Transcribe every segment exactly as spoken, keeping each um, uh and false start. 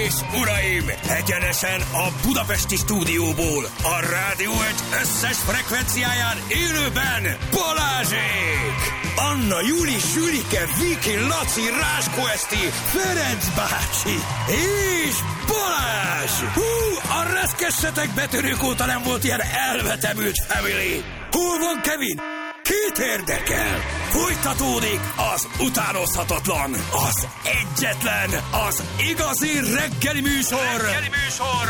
és uraim, egyenesen a budapesti stúdióból, a Rádió egy összes frekvenciáján élőben Balázsék! Anna, Júli, Zsülike, Viki, Laci, Ráskó Eszti, Ferenc bácsi és Balázs! Hú, a reszkessetek betörők óta nem volt ilyen elvetemült family! Hol van Kevin? Kit érdekel? Folytatódik az utánozhatatlan, az egyetlen, az igazi reggeli műsor, reggeli műsor,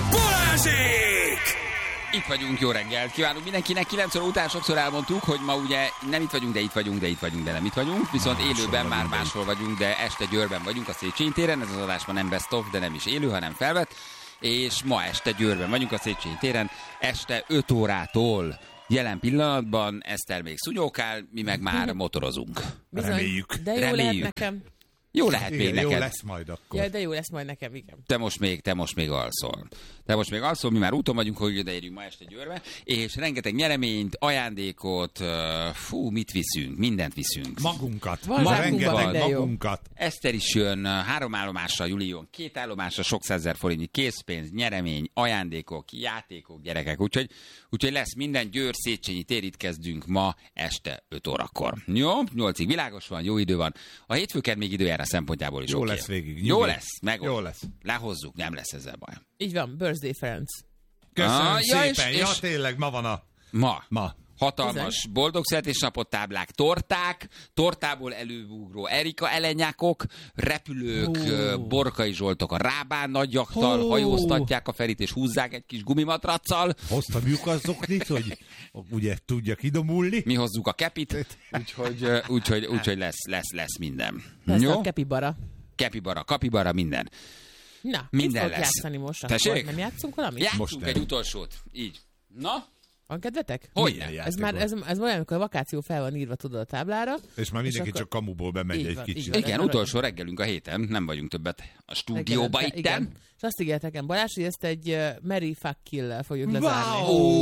Balázsék! Itt vagyunk, jó reggelt kívánunk mindenkinek. kilenc óra után sokszor elmondtuk, hogy ma ugye nem itt vagyunk, de itt vagyunk, de itt vagyunk, de nem itt vagyunk. Viszont máshol élőben már máshol vagyunk, de este Győrben vagyunk a Széchenyi téren. Ez az adás ma nem best of, de nem is élő, hanem felvett. És ma este Győrben vagyunk a Széchenyi téren, este öt órától. Jelen pillanatban Eszter még szunyókál, mi meg már motorozunk. Bizony, Reméljük. de jó Reméljük. lehet nekem. Jó lehet még Igen, neked. jó lesz majd akkor. Ja, de jó lesz majd nekem, igen. Te most még, te most még alszol. Te most még alszol, mi már úton vagyunk, hogy odaérjünk ma este Győrbe, és rengeteg nyereményt, ajándékot, fú, mit viszünk, mindent viszünk. Magunkat. Van Ma zsákunkban, rengeteg de jó. magunkat. Eszter is jön, három állomással, Júli jön, két állomásra, sok százezer forintnyi készpénz, nyeremény, ajándékok, játékok, gyerekek. Úgyhogy, úgyhogy lesz minden. Győr, Széchenyi tér, itt kezdünk ma este öt órakor. Jó, nyolcig világos van, jó idő van. A hétfőked még időjára szempontjából is Jó oké. lesz végig. Jó nyugi. lesz, meg Jó lesz. lehozzuk, nem lesz ezzel baj. Így van, birthday Ferenc. Köszönöm Ah, ja, szépen. és- Ja, és- tényleg, ma van a... Ma. Ma. Hatalmas boldog születésnapot táblák, torták, tortából előugró Erika elenyákok, repülők, uh. Borkai Zsoltok a Rábán nagyjaktal, Hú. hajóztatják a Ferit és húzzák egy kis gumimatraccal. Hoztam lyukazzoknit, hogy ugye tudjak idomulni. Mi hozzuk a kepit, úgyhogy, úgyhogy, úgyhogy lesz, lesz, lesz minden. Lesz Jó? a kepibara. Kepibara, kapibara, minden. Na, Minden mit fog lesz. játszani most Tessék? akkor? Nem játszunk valamit? Játszunk Most egy el. utolsót. Így. Na? Van kedvetek? Hogy Milyen ne? játék Ez már volt? ez, ez olyan, amikor a vakáció fel van írva, tudod, a táblára. És már mindenki akkor- csak kamuból bemegy Így egy van, kicsit. így van. Igen, utolsó reggelünk a héten, nem vagyunk többet a stúdióba Reggelente, itten. igen. És azt ígért nekem Balázs, hogy ezt egy uh, Mary Fuck Kill-lel fogjuk lezárni.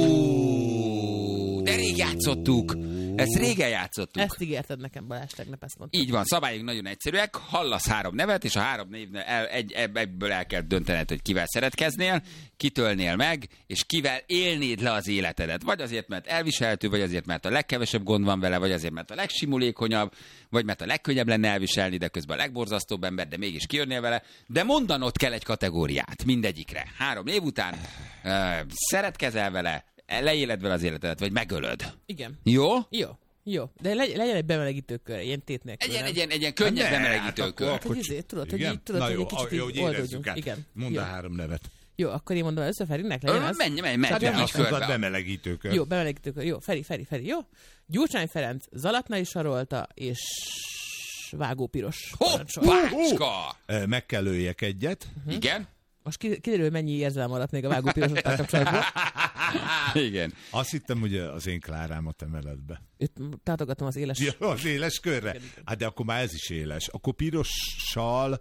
Ó, de rég játszottuk. Ezt régen játszottuk. Ezt ígérted nekem, Balázs, tegnap ezt mondtad. Így van, szabályok nagyon egyszerűek. Hallasz három nevet, és a három névnél el, egy, ebből el kell döntened, hogy kivel szeretkeznél, kitölnél meg, és kivel élnéd le az életedet. Vagy azért, mert elviselhető, vagy azért, mert a legkevesebb gond van vele, vagy azért, mert a legsimulékonyabb, vagy mert a legkönnyebb lenne elviselni, de közben a legborzasztóbb ember, de mégis kijönnél vele. De mondanod kell egy kategóriát mindegyikre. Három név után uh, szeretkezel vele, leéled vele az életedet, vagy megölöd. Igen. Jó? Jó. Jó. De legy, legyen egy bemelegítőkör, ilyen tét nélkül. Egy ilyen, nem? egy ilyen, egy ilyen könnyed Ne, bemelegítőkör. hát Hogy izé, tudod, hogy igen? így, tudod, Na hogy jó, egy kicsit a- jó, így hogy érezzük oldódjunk. át. Igen. Mondd Jó. a három nevet. Jó, akkor én mondom először Ferinek, legyen Ö, az? Menj, menj, menj, Csak menj nem egy Azt mondtad körbe. bemelegítőkör. Jó, bemelegítőkör. Jó, Feri, Feri, Feri, jó? Gyurcsány Ferenc, Zalatnai Sarolta és Vágó Piros. Parancsolj. Hoppácska! Ö, Meg kell öljek egyet. Igen? Most ki- kiderül, mennyi érzelem maradt még a Vágó Pirosottal kapcsolatban. Igen. Azt hittem, hogy az én Klárámat emeled be. Itt tátogatom az éles... Ja, az éles körre? Hát de akkor már ez is éles. Akkor pirossal...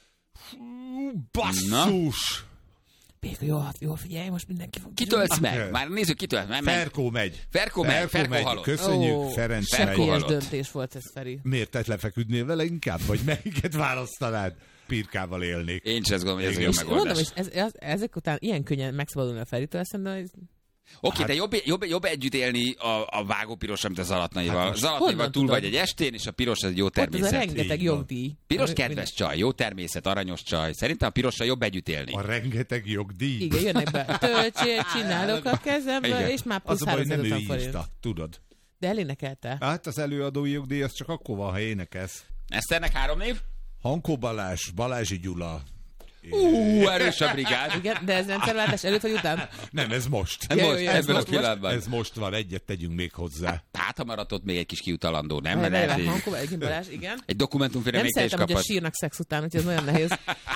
Hú, basszus! Péka, jó, jó, figyelj, most mindenki fog... Kitöltsz Ah, meg. Már nézzük, kitöltsz meg. Menj. Ferkó megy. Ferkó megy, Ferkó halott. Köszönjük, Ó, Ferenc Ferkó megy. Sekélyes halott. döntés volt ez, Feri. Miért te lefeküdnél vele inkább? Vagy melyiket választanád? Pirkával élnék. Én is ezt gondolom, hogy ez a Igen. jó És mondom, megoldás. és ez, ez, ezek után ilyen könnyen megszabadulni a Feritől, szerintem, hogy Oké, de jobb, jobb, jobb együtt élni a, a Vágó Piros, mint a Zalatnaival. Hát A most Zalatnaival honnan túl tudod? vagy egy estén, és a Piros az egy jó ott az a természet. rengeteg Így van. jogdíj. Piros Ami- kedves csaj, jó természet, aranyos csaj. Szerintem a Pirossal jobb együtt élni. A rengeteg jogdíj. Igen, jönnek be. Töltsét csinálok a kezemből, Igen. és már Az plusz a baj, nem ő háromszázötven forint. írta, tudod. De elénekelte. Hát az előadói jogdíj az csak akkor van, ha énekelsz. Eszternek három név? Hankó Balázs, Balázsi Gyula. Ú, erős a brigád. Igen, de ez rendszerváltás előtt vagy után? Nem, ez most. Ez Ja, most, jó, jó, ez ebben a most, most. pillanatban. Ez most van, egyet tegyünk még hozzá. Hát, ha maradt ott még egy kis kiutalandó, nem? Várj, Mert várj, lehet, várj, hogy Hankó, Balázs, igen. egy dokumentumfilm Nem még te is szeretem, hogy a kaphatsz. sírnak szex után, úgyhogy ez nagyon nehéz.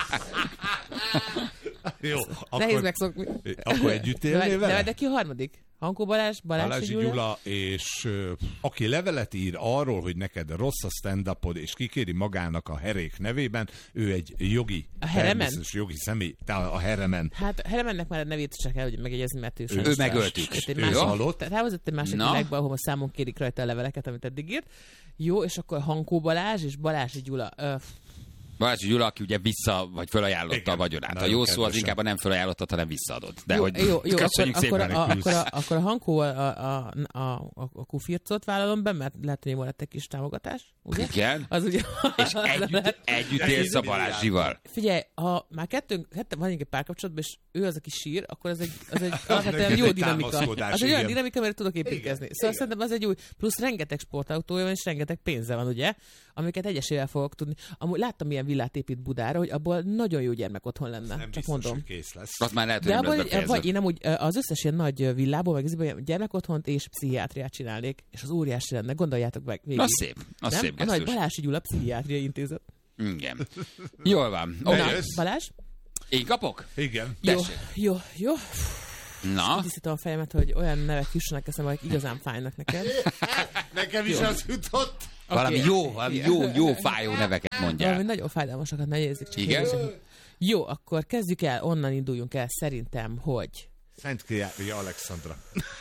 Jó, Nehéz akkor, megszokni. akkor együtt De, élnél de, vele? de ki a harmadik? Hankó Balázs, Balázs, Balázsi Gyula. Gyula, és ö, aki levelet ír arról, hogy neked rossz a stand-upod, és kikéri magának a herék nevében, ő egy jogi, A Heremen? természetes jogi személy, tehát a Heremen. Hát Heremennek már a nevét csak el, hogy megjegyezni, mert ő Ő sajnos megöltük. társ. Egy Ő másik- halott. tehát távozott egy másik Na. világba, ahol számon kérik rajta a leveleket, amit eddig írt. Jó, és akkor Hankó Balázs és Balázsi Gyula. Ö, Balási Gyula, aki ugye vissza, vagy felajánlotta Igen, a vagyonát. A nagyon jó szó az kedvesen. inkább a nem felajánlottad, hanem visszaadod. De Jó, hogy jó, jó, köszönjük akkor, szépen. akkor, a, akkor, a, akkor a Hankó a, a, a, a, a kufircot vállalom be, mert lehet, hogy volt egy kis támogatás, ugye? Igen. Az ugye... És együtt, együtt élsz a Balázsival. Figyelj, ha már kettőnk, kettő van egy párkapcsolatban, és ő az, aki sír, akkor az egy, az egy alapvetően Neked jó egy dinamika. támaszkodás, Az egy olyan igen. dinamika, mert tudok építkezni. Szóval igen. szerintem az egy új, plusz rengeteg sportautója van, és rengeteg pénze van, ugye? Amiket egyesével fogok tudni. Amúgy láttam ilyen villát épít Budára, hogy abból nagyon jó gyermek otthon lenne. Nem Csak biztos, mondom. hogy kész lesz. Azt már lehet, hogy De nem lesz abban, befejezve. vagy én amúgy az összes ilyen nagy villából, meg ezért gyermekotthont és pszichiátriát csinálnék, és az óriási lenne, gondoljátok meg végig. Az szép, az Nem? szép A nagy gesztus. Balási Gyula Pszichiátriai Intézet. Igen. Jól van. De Oké. Na, jössz? Balázs? Én kapok? Igen. Jó, Tessék. jó, jó. Na, Tisztítom a fejemet, hogy olyan nevek jussanak eszembe, amik igazán fájnak neked. Nekem is az jutott. valami Oké. jó, valami jó, jó fájó neveket Valami mondjál. nagyon fájdalmasokat ne érzik. Csak Igen? érzik. Jó, akkor kezdjük el, onnan induljunk el szerintem, hogy... Szent Király Alexandra.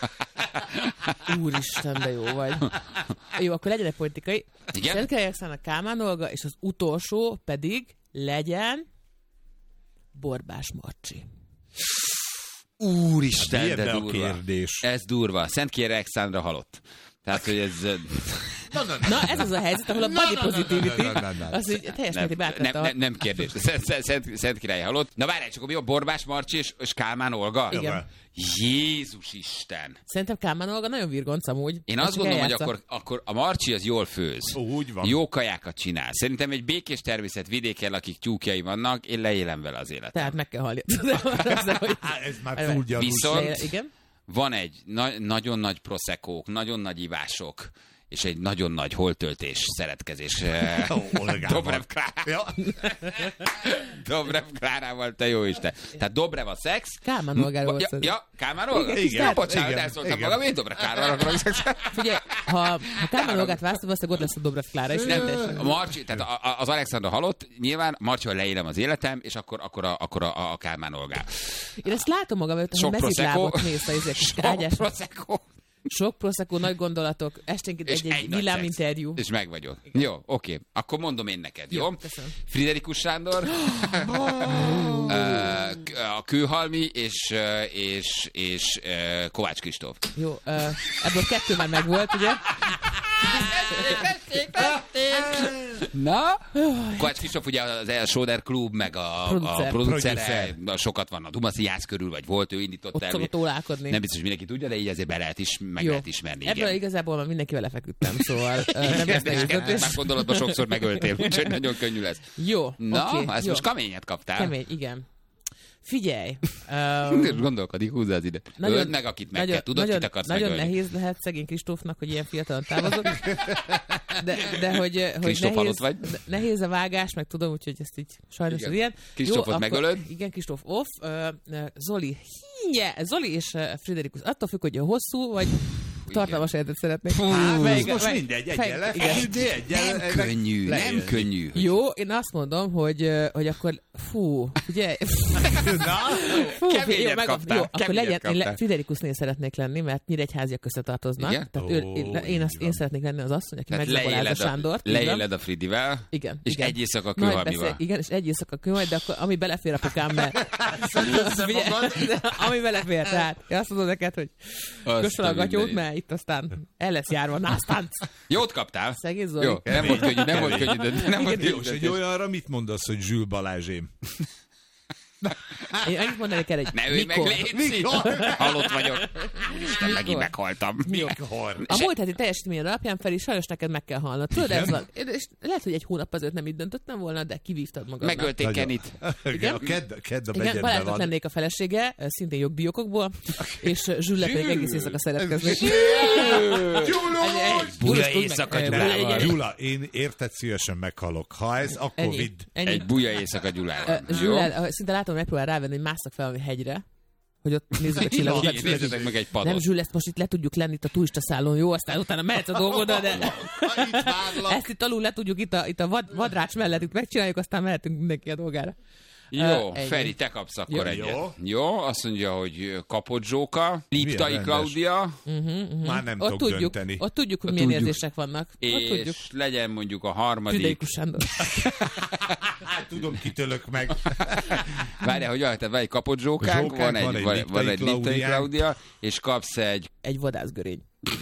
Úristen, de jó vagy. Jó, akkor legyen egy politikai. Igen? Szent Király Alexandra, Kálmán Olga, és az utolsó pedig legyen Borbás Marcsi. Úristen, Miért de ne a durva. kérdés? Ez durva. Szent Király Alexandra halott. Tehát, hogy ez... Na, ez az a helyzet, ahol a body positivity, na, na, na. az így teljes Nem, mértékben nem, átvette nem, a... nem kérdés. Szent, Szent, Szent, Szent Király halott. Na várjál, csak mi a Borbás Marcsi és, és Kálmán Olga? Igen. Jézus Isten! Szerintem Kálmán Olga nagyon virgonc amúgy. Én Ezt azt csak gondolom, hogy eljátsza. akkor, akkor a Marcsi az jól főz. Ó, úgy van. Jó kajákat csinál. Szerintem egy békés természet vidéken, akik tyúkjai vannak, én leélem vele az életet. Tehát meg kell halni. De, hogy... Á, ez már túl gyanús. Viszont- De, igen? Van egy na- nagyon nagy proszekók, nagyon nagy ivások, és egy nagyon nagy holtöltés, szeretkezés. eh, Ó, Olgával. Dobrev Klárával. Ja. Dobrev Klárával, te jó Isten. Tehát Dobrev a szex. Kálmán Olgáról volt Ja, szó. ja, Kálmán Olga? Igen, Ja, bocsánat, igen, elszóltam igen. magam, én Dobrev Klárával akarok szexelni. Figyelj, ha, ha Kálmán Olgát választom, aztán ott lesz a Dobrev Klára, és nem teljesen. A Marcsi, tehát a, a, az Alexandra halott, nyilván Marcsival leélem az életem, és akkor, akkor, a, akkor a, a Kálmán Olgá. Én ezt látom magam előtt, hogy Sok mezitlábot prosecco. mész a izék, kis Sok ágyás. prosecco. Sok prosecco, nagy gondolatok, esténként És egy, egy nagy villáminterjú. szex. És meg vagyok. Jó, oké. Akkor mondom én neked, jó? Jó, köszönöm. Friderikus Sándor, ö, a Kőhalmi és, ö, és, és ö, Kovács Kristóf. Jó, uh, ebből kettő már megvolt, ugye? Na? Kovács Kristóf ugye az El Soder Klub, meg a, a Producer. producere, sokat van a Dumasi Jász körül, vagy volt, ő indította Ott el. szokott ólálkodni. Nem biztos, hogy mindenki tudja, de így azért be lehet is, meg Jó. lehet ismerni. Ebből Igen. igazából már mindenkivel lefeküdtem, szóval uh, nem lesz nehéz Már döntés. gondolatban sokszor megöltél, úgyhogy nagyon könnyű lesz. Jó, Na, oké, ezt jó. most kaményet kaptál. Kemény, igen. Figyelj! Um, Gondolkodik, húzza az ide. Öld meg, akit meg kell. Tudod, nagyon, kit akarsz nagyon megölni. nehéz lehet szegény Kristófnak, hogy ilyen fiatalon távozott. De, de hogy, hogy Kristóf nehéz, halott vagy? nehéz a vágás, meg tudom, úgyhogy ezt így sajnos Igen. az ilyen. Kristófot Jó, akkor- megölöd? Igen, Kristóf off. Uh, uh, Zoli, hínje, Zoli és uh, Friderikus, attól függ, hogy hosszú, vagy tartalmas életet szeretnék. Hát, Melyik- most mely- mindegy, fej- egyen le, igen. egyen, Nem könnyű, nem leélni. könnyű. Jó, én azt mondom, hogy, uh, hogy akkor fú, ugye? Na, Fú, Keményet jó, meg, kaptál, jó, akkor keményet legyen, én le, kaptál. Friderikusnél szeretnék lenni, mert Nyíregyháziak összetartoznak. Igen? Tehát ő, Ó, én, én, azt, így én van. szeretnék lenni az asszony, aki Tehát megzabolázza leéled a, Sándort. így van. leéled a Fridivel, Igen. és igen. egy éjszaka Majd Kőhalmival. beszél- Igen, és egy éjszaka kőhalmi, de akkor, ami belefér apukám, mert... Figyelj, ami belefér, tehát én azt mondom neked, hogy Azt kös fel a a gatyót, mindenit. mert itt aztán el lesz járva, násztánc. Jót kaptál? Szegény Zoli. Jó, nem volt könnyű, nem volt könnyű, de nem volt jó, könnyű. és egy döntés. olyanra mit mondasz, hogy Zsül Balázsém? Én annyit mondanék el, egy Ne ölj meg, mikor? légy halott vagyok. Úristen, megint Mikor? meghaltam. Mikor? A múlt heti teljesítményed alapján Feri, sajnos neked meg kell halnod. Tudod, ez van. És lehet, hogy egy hónap azért nem így döntöttem volna, de kivívtad magadnak. Megölték Nagyon. Kenit. Igen, a kedd, kedd a Igen, megyedben Balázsnak van. lennék a felesége, szintén jogdíjokokból, és Zsüllet pedig egész éjszaka szeretkezni. Buja éjszaka Gyulával. Gyula, én érted szívesen meghalok. Ha ez, akkor Ennyi. vidd. Ennyi. Egy buja éjszaka Gyulával. Ö, Zsüllel, szinte látom, hogy megpróbál rávenni, hogy másszak fel valami hegyre, hogy ott nézzük a csillagokat. Nézzetek meg egy Nem, padot. Zsüll, ezt most itt le tudjuk lenni itt a turista szállón, jó? Aztán utána mehetsz a dolgodra, de Itt várlak. ezt itt alul le tudjuk itt a, itt a vad, vadrács mellett, itt megcsináljuk, aztán mehetünk mindenki a dolgára. Jó, Uh, Feri, te kapsz akkor Jó. egyet. Jó. Jó, azt mondja, hogy kapott Zsóka, Liptai rendes. Klaudia, Már nem Ott tudok tudjuk, dönteni. ott tudjuk, hogy Ott milyen tudjuk. érzések vannak. Ott tudjuk. és legyen mondjuk a harmadik. Tüdeikus Sándor. Hát tudom, kitölök meg. Várjál, hogy van, tehát van egy kapott Zsókánk, Zsókánk, van egy, van egy van, Liptai van egy Liptai Klaudiánk. Klaudia, és kapsz egy Egy vadászgörény.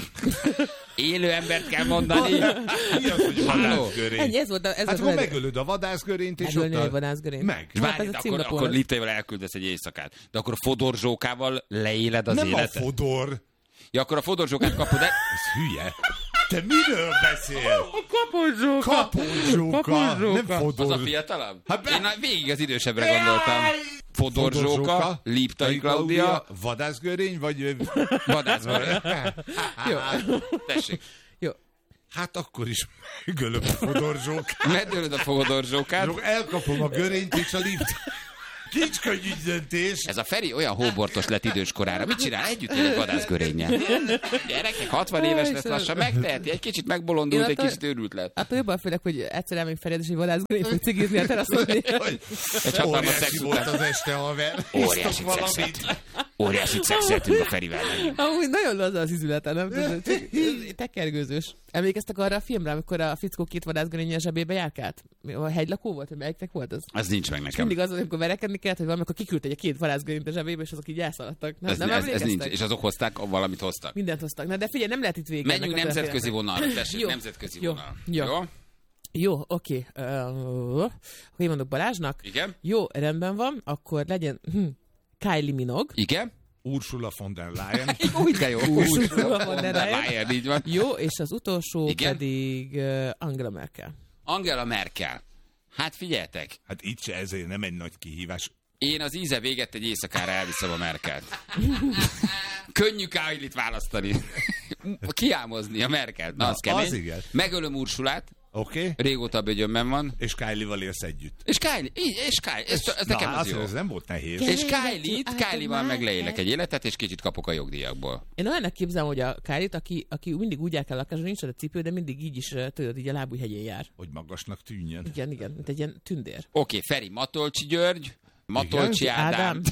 élő embert kell mondani. Mi az, hogy Halló. vadászgörény? Ennyi, ez volt a... Ez Hát volt akkor a- megölöd a vadászgörényt, és Megölni ott egy a... vadászgörényt. Meg. Hát Várj, ez de a akkor, címlapon akkor lesz. Liptaival elküldesz egy éjszakát. De akkor a Fodor Zsókával leéled az Nem a életet. Fodor. Ja, akkor a Fodor Zsókát kapod, de... Ez hülye. Te miről beszél? Kapott Zsóka! Kapott Zsóka, nem Az a Fodor. fiatalabb? Hát be- Én a- végig az idősebbre gondoltam. Fodor Fodor Zsóka, Liptai Klaudia, vadászgörény, vagy... vadászgörény. Jó. Tessék, Jó. Hát akkor is megölöm a Fodor Zsókát. megdőlöd a Fodor Zsókát. Zsók- Elkapom a görényt és a lift. Nincs könnyű döntés. Ez a Feri olyan hóbortos lett idős korára. Mit csinál? Együtt él egy vadászgörénnyel. Gyerekek, hatvan éves lesz lassan, megteheti. Egy kicsit megbolondult, Én egy attól- kicsit őrült lett. Attól jobban félek, hogy egyszer elmegyünk Fered, és egy vadászgörényt fog cigizni a teraszon. Egy hatalmas Óriási szex volt után. az este, haver. Óriási Isztok valamit. szexet. Óriási szexeltünk a Ferivel. Amúgy nagyon laza az izülete, nem tudod? Csak tekergőzős. Emlékeztek arra a filmre, amikor a fickó két vadászgörénnyel zsebébe járkált? A hegylakó volt, vagy melyiknek volt az? Az nincs meg És nekem. mindig az, amikor verekedni kellett, hogy valamikor kiküldte egy két vadászgörényt a zsebébe, és azok így elszaladtak. Nem, Ez, nem ez, ez emlékeztek? nincs. És azok hozták, valamit hoztak. Mindent hoztak. Na de figyelj, nem lehet itt vége. Menjünk ennek a nemzetközi történetnek. vonalra, tessék, Jó. nemzetközi Jó. vonal. Jó. Jó? Jó, oké. Uh, akkor én mondok Balázsnak. Igen? Jó, rendben van, akkor legyen hm, Kylie Minogue. Igen? Ursula von der Leyen. Úgy de jó. Ursula von der Leyen. Leyen, így van. Jó, és az utolsó Igen? pedig uh, Angela Merkel. Angela Merkel. Hát figyeltek, Hát itt se ezért nem egy nagy kihívás. én az íze véget egy éjszakára elviszem a Merkelt. Könnyű Kylie-t választani. Kiámozni a Merkelt. Na, Na, az kemény. az igen. Megölöm Ursulát, Oké? Okay? régóta bögyönben van. És Kylie-val élsz együtt. És Kylie, így, és Kylie, ez, ez Na, nekem az az, jó. ez nem volt nehéz. És Kylie-t, Kylie-val meg leélek egy életet, és kicsit kapok a jogdíjakból. Én olyannak képzelem, hogy a Kylie-t, aki, aki mindig úgy jár kell lakásra, nincs a cipő, de mindig így is, tudod, így a lábújhegyén jár. Hogy magasnak tűnjön. Igen, igen, mint egy ilyen tündér. Oké, Feri, Matolcsi György, Matolcsi Ádám. Ádám.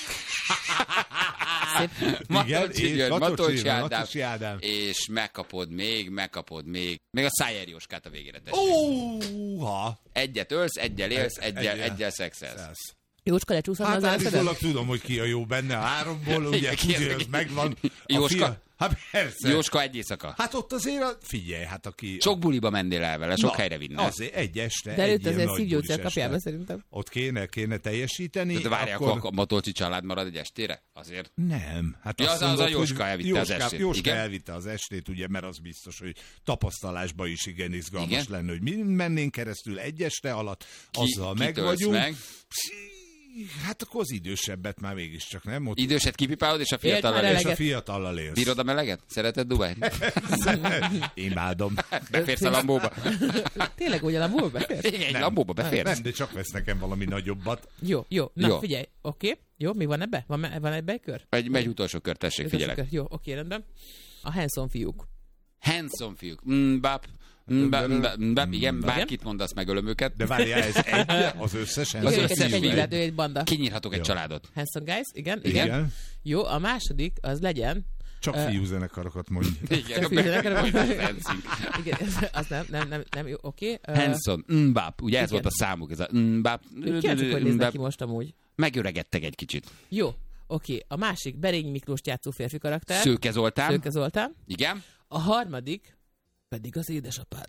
Szép. Matolcsi és György, Matolcsi Matolcsi György, Ádám. Matolcsi Ádám. És megkapod még, megkapod még. Még a Szájer Jóskát a végére tessék. Óha! Egyet ölsz, egyel élsz, egyel, Egyel. egyel szexelsz. Szelsz. Jócska lecsúszhatna Hát az elszedet? állítólag tudom, hogy ki a jó benne a háromból, ugye Igen, tudja, kérdek. ez megvan. A Jóska? fia- Hát persze. Jóska egy éjszaka. Hát ott azért, a... figyelj, hát aki... Sok buliba mennél el vele, sok Na, helyre vinne. Azért egy este, De egy előtt ilyen azért nagy szívgyógyszer bulis kapjál be este. szerintem. Ott kéne, kéne teljesíteni. De várják, akkor... akkor a Matolcsi család marad egy estére? Azért? Nem. Hát Ja, azt az- az mondod, a Jóska hogy elvitte az Jóska- estét. Jóska Igen? elvitte az estét, ugye, mert az biztos, hogy tapasztalásba is igen izgalmas Igen? lenne, hogy mi mennénk keresztül egy este alatt, azzal meg kitölsz vagyunk. meg? Hát akkor az idősebbet már mégiscsak, nem? Ott Időset kipipálod, és a Élt fiatal már és eleget. a fiatallal élsz. Bírod a meleget? Szereted Dubájt? Imádom. Beférsz a Lambóba? Tényleg úgy a Lambóba beférsz? Igen, egy Lambóba beférsz. Nem, de csak vesz nekem valami nagyobbat. Jó, jó. Na Jó. figyelj, oké. Jó, mi van ebbe? Van, van ebbe egy kör? Egy, megy utolsó kör, tessék, figyelek. Jó, oké, rendben. A Hanson fiúk. Handsome fiúk. Mbap. Mbap, mbap, mbap. Igen, bárkit mondasz, megölöm őket. De várjál, ez egy, az összesen. Az Igen, összes egy fiú. együtt, ő egy banda. Kinyírhatok egy Jó. családot. Hanson guys, igen, igen. Igen. Jó, a második, az legyen... Csak fiú zenekarokat mondj. Igen, Csak figyelek, arra van. Fencing. Igen, az nem, nem, nem, nem jó, oké. Ö, Hanson, Mbap. Ugye ez igen. volt a számuk, ez a Mbap. Kíváncsiak, hogy néznek ki most amúgy. Megöregedtek egy kicsit. Jó, oké. A másik, Berényi Miklós játszó férfi karakter. Szőke Zoltán. Szőke Zoltán. Igen. A harmadik pedig az édesapád.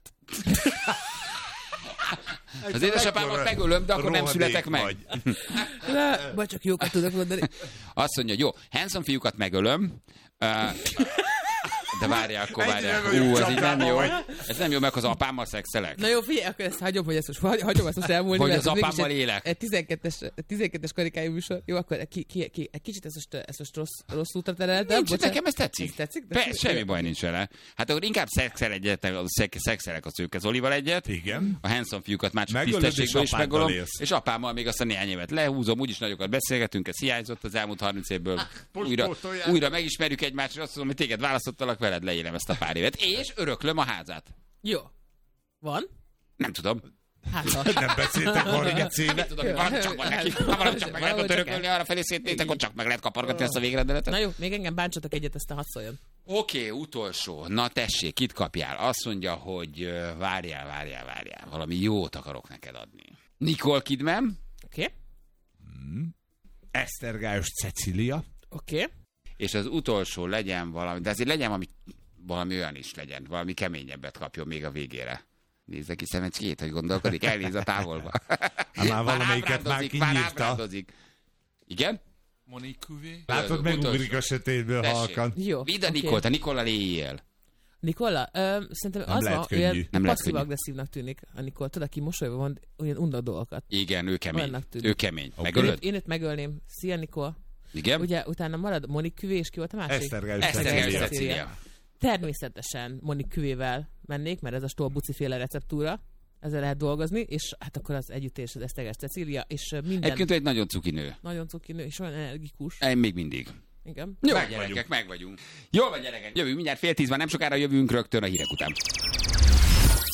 Az édesapámat megölöm, de akkor nem születek meg. Vagy. De, vagy csak jókat tudok mondani. Azt mondja, hogy jó, Hanson fiúkat megölöm, uh, de várjál, akkor Egyre várjál. nagyobb Ú, ez így nem csapdában jó. vagy. Ez nem jó, meg az apámmal szexelek. Na jó, figyelj, akkor ezt hagyom, hogy ezt most, hagy- hagyom ezt most elmúlni. Hogy mert az ez mégis apámmal egy- élek. Egy tizenkettes, tizenkettes karikájú műsor. Jó, akkor ki, ki, ki, egy kicsit ezt most, ezt most rossz, rossz útra tereltem. Nincs, Bocsánat. nekem ez tetszik. Ez tetszik? Persze, semmi baj nincs vele. Hát akkor inkább szexel egyet, szek- szexelek a Szőke Zolival egyet. Igen. A Hanson fiúkat már csak Megölöd, tisztességből és is apáddal megölöm. élsz. És apámmal még azt a néhány évet lehúzom, úgyis nagyokat beszélgetünk, ez hiányzott az elmúlt harminc évből. most Újra, pótolják. újra megismerjük egymást, és azt mondom, hogy téged választottalak, veled leélem ezt a pár évet. És öröklöm a házát. Jó. Van? Nem tudom. Hát, ha. Nem beszéltek harminc éve. Nem tudom, valami csak van neki. Ha valami csak meg lehet örökölni, arra felé szétnéztek, ott csak meg lehet kapargatni ezt a végrendeletet. Na jó, még engem bántsatok egyet, aztán hadd szóljon. Oké, okay, utolsó. Na tessék, kit kapjál? Azt mondja, hogy uh, várjál, várjál, várjál. Valami jót akarok neked adni. Nicole Kidman. Oké. Okay. Hmm. Esztergályos Cecília. Oké. Okay. És az utolsó legyen valami, de azért legyen valami, valami olyan is legyen, valami keményebbet kapjon még a végére. Nézze ki szemecskét, hogy gondolkodik, elnéz a távolba. Már valamelyiket már kinyírta. Igen? Monique Couvé. Látod, megugrik a sötétből halkan. Jó. Vidd a okay. Nikolt, a Nikola léjél. Nikola? Ö, szerintem nem az van, olyan passzív-agresszívnak tűnik a Nikol. Tudod, aki mosolyban van, olyan undor dolgokat. Igen, ő kemény. Ő kemény. Okay. Megölöd? Én őt megölném. Szia, Nikol. Igen? Ugye utána marad Monique Couvé, és ki volt a másik? Esztergályos Cecília. Természetesen Monique Couvével mennék, mert ez a stolbuci féle receptúra. Ezzel lehet dolgozni, és hát akkor az együttés az Esztergályos Cecília, és minden... Egyébként egy nagyon cuki nő. Nagyon cuki nő, és olyan energikus. Én még mindig. Igen. Jó, meg gyerekek, meg vagyunk. Jól van, gyerekek. Jövünk mindjárt fél tízben, nem sokára jövünk rögtön a hírek után.